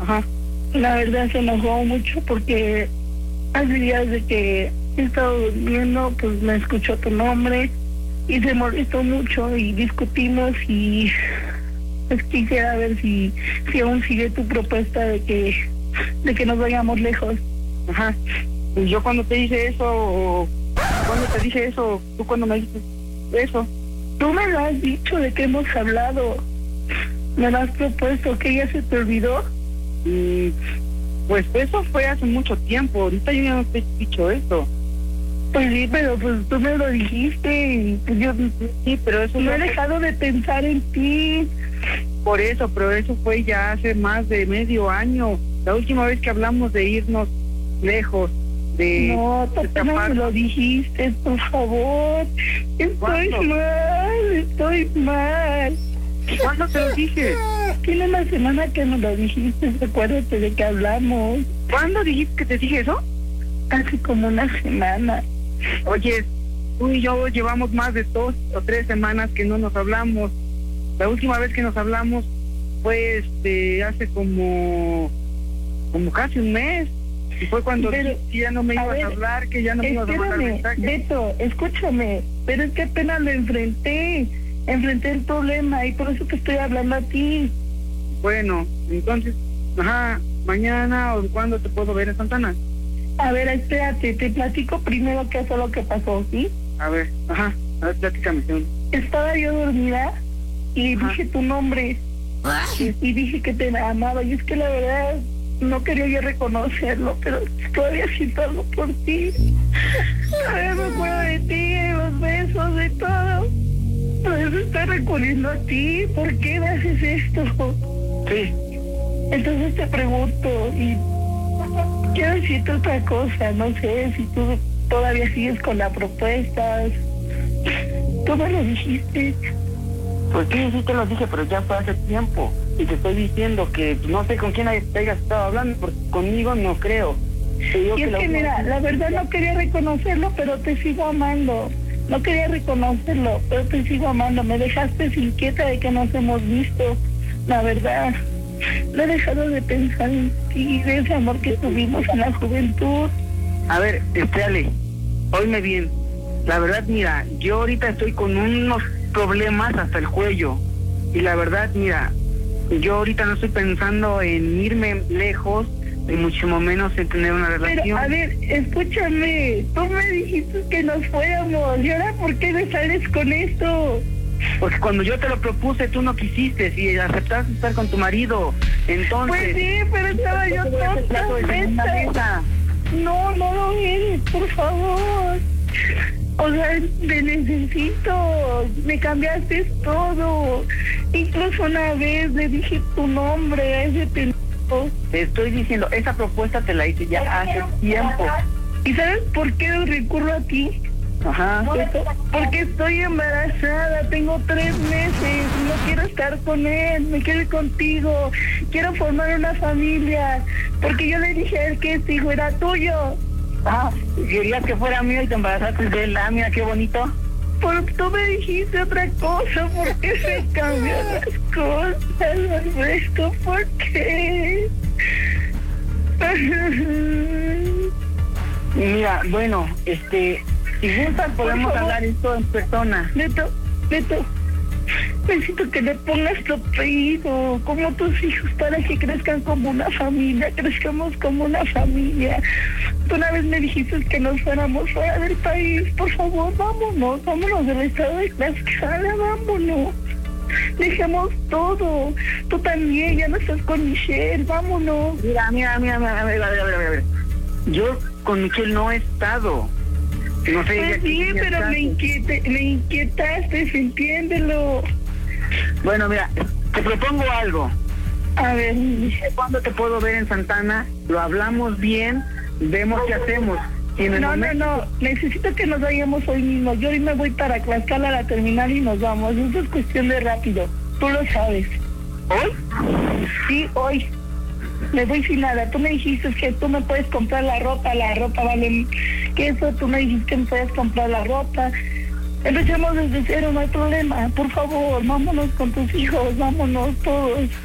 Ajá. La verdad se enojó mucho porque hace días de que he estado durmiendo, pues me escuchó tu nombre y se molestó mucho y discutimos y pues quisiera ver si aún sigue tu propuesta de que nos vayamos lejos. Ajá. Pues yo cuando te dije eso, cuando te dije eso, tú cuando me dijiste eso. Tú me lo has dicho de que hemos hablado, me lo has propuesto, que ya se te olvidó. Pues eso fue hace mucho tiempo, ahorita yo ya no te he dicho eso. Pues sí, pero pues tú me lo dijiste y pues yo Sí, pero eso no he dejado de pensar en ti. Por eso, pero eso fue ya hace más de medio año. La última vez que hablamos de irnos lejos, de... No, tú apenas me escapar. lo dijiste, por favor. ¿Cuándo? Estoy mal. ¿Cuándo te lo dije? Tiene una semana que me lo dijiste, recuérdate de que hablamos. ¿Cuándo dijiste que te dije eso? Hace como una semana. Oye, tú y yo llevamos más de 2 o 3 semanas que no nos hablamos. La última vez que nos hablamos fue hace como casi un mes. Y fue cuando Pero, que ya no me ibas a hablar, que ya no me ibas a mandar mensajes. Beto, escúchame, pero es que apenas lo enfrenté el problema y por eso te estoy hablando a ti. Bueno, entonces, mañana o cuándo te puedo ver en Santana. A ver, espérate, te platico primero qué fue lo que pasó, ¿sí? A ver, a ver, platícame. Estaba yo dormida y dije tu nombre y dije que te amaba y es que la verdad no quería yo reconocerlo, pero todavía siento algo por ti. Todavía me acuerdo de ti, de los besos, de todo. Por eso estoy recurriendo a ti. ¿Por qué me haces esto? Sí. Entonces te pregunto y quiero decirte otra cosa. No sé si tú todavía sigues con la propuesta. Tú me lo dijiste. Pues sí te lo dije, pero ya fue hace tiempo. Y te estoy diciendo que no sé con quién te hayas estado hablando, porque conmigo no creo. Y es que mira, la verdad no quería reconocerlo, pero te sigo amando. No quería reconocerlo, pero te sigo amando. Me dejaste inquieta de que nos hemos visto. La verdad, no he dejado de pensar en ti, de ese amor que tuvimos en la juventud. A ver, Ale, óyme bien. La verdad, mira, yo ahorita estoy con unos problemas hasta el cuello. Y la verdad, mira, yo ahorita no estoy pensando en irme lejos, ni mucho menos en tener una relación. Pero, a ver, escúchame, tú me dijiste que nos fuéramos, ¿y ahora por qué me sales con esto? Porque cuando yo te lo propuse, tú no quisiste y aceptaste estar con tu marido. Entonces... Pues sí, pero estaba yo tonta. No lo eres, por favor. O sea, te necesito. Me cambiaste todo. Incluso una vez le dije tu nombre a ese pendejo. Te estoy diciendo, esa propuesta te la hice ya hace tiempo. ¿Y sabes por qué recurro a ti? Porque estoy embarazada, tengo 3 meses, no quiero estar con él, me quiero ir contigo, quiero formar una familia, porque yo le dije a él que este hijo era tuyo. Querías que fuera mío y te embarazaste de él. Mira qué bonito. Pero tú me dijiste otra cosa, ¿por qué se cambian las cosas, Alberto? ¿Por qué? Mira, bueno, si gustas podemos hablar esto en persona. Beto, necesito que le pongas tu apellido, como tus hijos, para que crezcan como una familia, crezcamos como una familia. Tú una vez me dijiste que nos fuéramos fuera del país, por favor, vámonos del estado de Tlaxcala, vámonos. Dejemos todo, tú también, ya no estás con Michelle, vámonos. Mira, a ver. Yo con Michelle no he estado. No sé, pues sí, pero me inquietaste, entiéndelo. Bueno, mira, te propongo algo. A ver, ¿cuándo te puedo ver en Santana? Lo hablamos bien, vemos qué hacemos. No, necesito que nos vayamos hoy mismo. Yo hoy me voy para Tlaxcala a la terminal y nos vamos. Esto es cuestión de rápido, tú lo sabes. ¿Hoy? Sí, hoy. Me voy sin nada. Tú me dijiste que tú me puedes comprar la ropa vale que eso, tú me dijiste que me puedes comprar la ropa. Empecemos desde cero, no hay problema. Por favor, vámonos con tus hijos, vámonos todos.